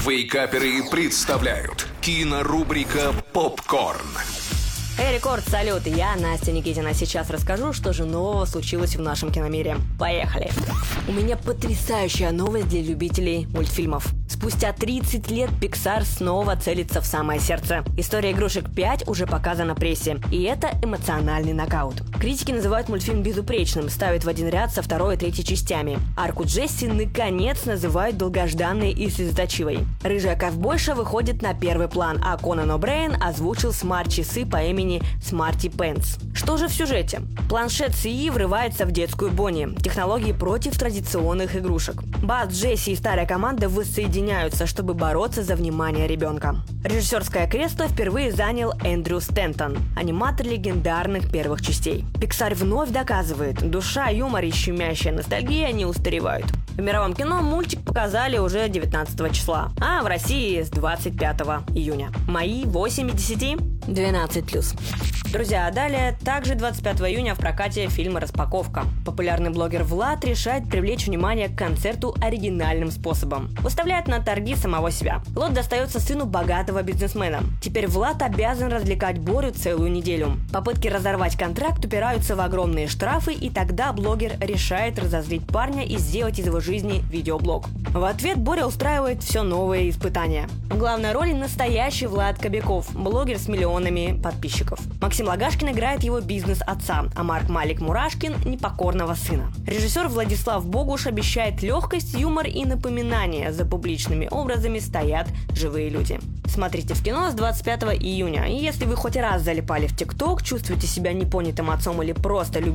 Вейкаперы представляют кинорубрика «Попкорн». Эй, Рекорд, салют! Я Настя Никитина. Сейчас расскажу, что же нового случилось в нашем киномире. Поехали! У меня потрясающая новость для любителей мультфильмов. Спустя 30 лет Pixar снова целится в самое сердце. История игрушек 5 уже показана прессе, и это эмоциональный нокаут. Критики называют мультфильм безупречным, ставят в один ряд со второй и третьей частями. Арку Джесси наконец называют долгожданной и слезоточивой. Рыжая ковбойша выходит на первый план, а Конан О'Брайен озвучил смарт-часы по имени Smarty Pants. Что же в сюжете? Планшет Сии врывается в детскую Бонни. Технологии против традиционных игрушек. Базз, Джесси и старая команда воссоединяются, чтобы бороться за внимание ребенка. Режиссерское кресло впервые занял Эндрю Стэнтон, аниматор легендарных первых частей. Pixar вновь доказывает, душа, юмор и щемящая ностальгия не устаревают. В мировом кино мультик показали уже 19 числа, а в России с 25 июня. Мои 8 из 10 – 12+. Друзья, далее также 25 июня в прокате фильм «Распаковка». Популярный блогер Влад решает привлечь внимание к концерту оригинальным способом. Выставляет на торги самого себя. Лот достается сыну богатого бизнесмена. Теперь Влад обязан развлекать Борю целую неделю. Попытки разорвать контракт упираются в огромные штрафы, и тогда блогер решает разозлить парня и сделать из его жизни видеоблог. В ответ Боря устраивает все новые испытания. В главной роли настоящий Влад Кобяков, блогер с миллионами подписчиков. Максим Лагашкин играет его бизнес-отца, а Марк Малик Мурашкин – непокорного сына. Режиссер Владислав Богуш обещает легкость, юмор и напоминание. За публичными образами стоят живые люди. Смотрите в кино с 25 июня. И если вы хоть раз залипали в ТикТок, чувствуете себя непонятым отцом или просто любите